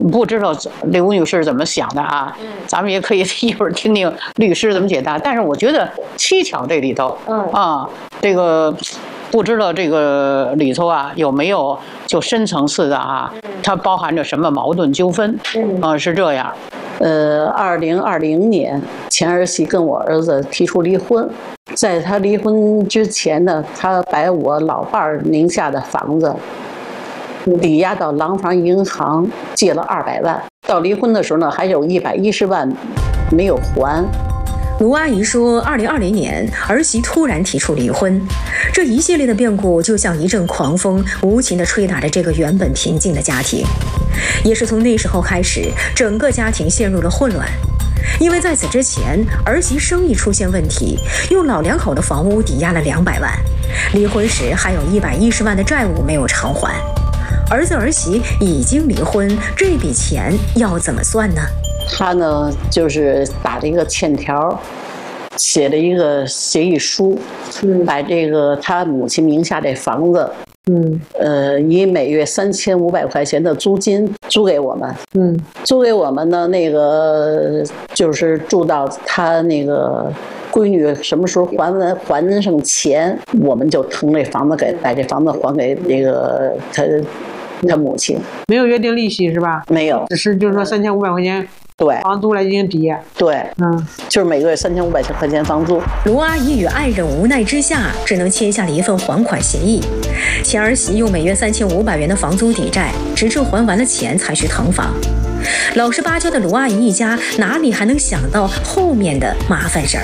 不知道刘女士怎么想的啊？咱们也可以一会儿听听律师怎么解答。但是我觉得蹊跷这里头，这个不知道这个里头啊有没有就深层次的啊，它包含着什么矛盾纠纷？是这样。2020年，前儿媳跟我儿子提出离婚，在他离婚之前呢，他把我老伴儿名下的房子抵押到廊坊银行借了200万，到离婚的时候呢，还有110万没有还。 卢阿姨说，2020年儿媳突然提出离婚，这一系列的变故就像一阵狂风，无情地吹打着这个原本平静的家庭。也是从那时候开始，整个家庭陷入了混乱。因为在此之前，儿媳生意出现问题，用老两口的房屋抵押了200万，离婚时还有110万的债务没有偿还。儿子儿媳已经离婚，这笔钱要怎么算呢？ 他呢，就是打了一个欠条，写了一个协议书，把这个他母亲名下这房子，以每月3500块钱的租金租给我们，租给我们呢，那个就是住到他那个闺女什么时候还上钱，我们就腾这房子把这房子还给那个他母亲。 没有约定利息是吧？ 没有， 只是就是说3500块钱。 对， 房租来进行抵押。 对，就是每个月3500块钱房租。 卢阿姨与爱人无奈之下，只能签下了一份还款协议。前儿媳用每月3500元的房租抵债，直至还完了钱才去腾房。老实巴交的卢阿姨一家哪里还能想到后面的麻烦事儿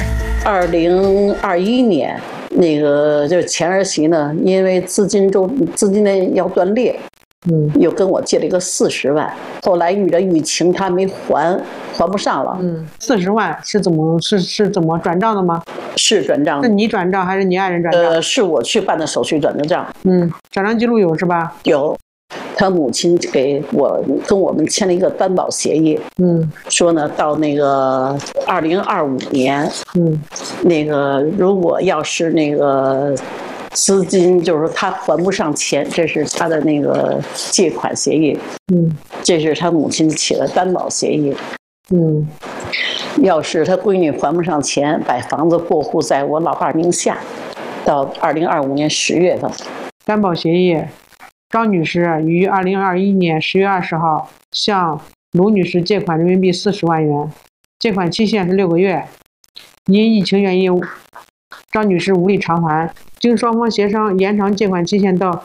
？2021年，那个就是前儿媳呢，因为资金呢要断裂。又跟我借了一个40万，后来遇着疫情，他没还不上了。 40万是怎么转账的吗？ 是转账的。 是你转账还是你爱人转账？ 是我去办的手续转的账。 转账记录有是吧？ 有，他母亲跟我们签了一个担保协议。说呢，到那个2025年，那个如果要是那个。资金就是他还不上钱，这是他的那个借款协议。这是他母亲起了担保协议。要是他闺女还不上钱，把房子过户在我老伴名下，到2025年10月份。 担保协议，张女士于2021年10月20号向卢女士借款人民币40万元，借款期限是6个月，因疫情原因，张女士无力偿还。经双方协商，延长借款期限到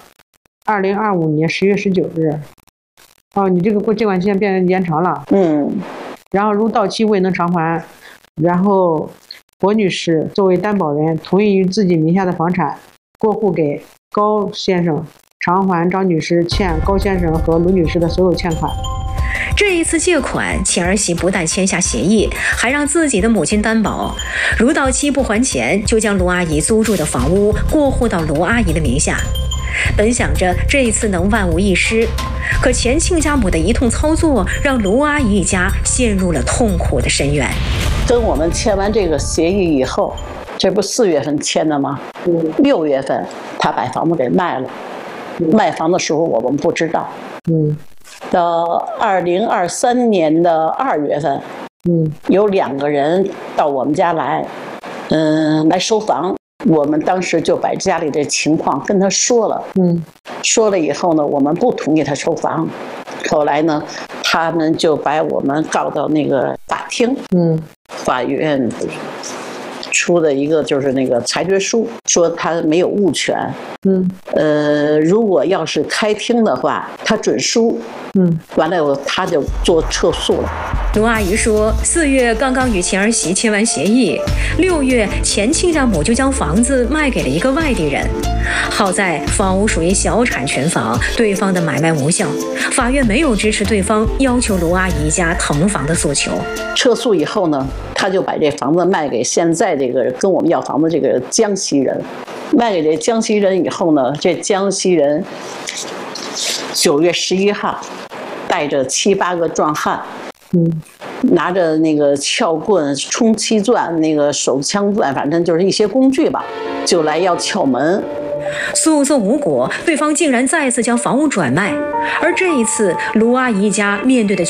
2025年10月19日。你这个借款期限变延长了。然后如到期未能偿还，然后博女士作为担保人，同意于自己名下的房产过户给高先生，偿还张女士欠高先生和卢女士的所有欠款。 这一次借款，前儿媳不但签下协议，还让自己的母亲担保，如到期不还钱，就将卢阿姨租住的房屋过户到卢阿姨的名下。本想着这一次能万无一失，可前亲家母的一通操作，让卢阿姨一家陷入了痛苦的深渊。 跟我们签完这个协议以后，这不4月份签的吗？6月份他把房子给卖了。卖房的时候我们不知道。到2023年的2月份，有2个人到我们家来，来收房。我们当时就把家里的情况跟他说了，说了以后呢，我们不同意他收房。后来呢，他们就把我们告到那个法庭，法院出的一个就是那个裁决书，说他没有物权。如果要是开庭的话，他准输。完了以后他就做撤诉了。 卢阿姨说，4月刚刚与前儿媳签完协议，6月前亲家母就将房子卖给了一个外地人。好在房屋属于小产权房，对方的买卖无效，法院没有支持对方要求卢阿姨家腾房的诉求。 撤诉以后呢，他就把这房子卖给现在这个跟我们要房子这个江西人。卖给这江西人以后呢，这江西人9月11号带着7、8个壮汉，拿着那个撬棍、充气钻、那个手枪钻，反正就是一些工具吧，就来要撬门。 诉讼无果，对方竟然再次将房屋转卖。而这一次，卢阿姨一家面对的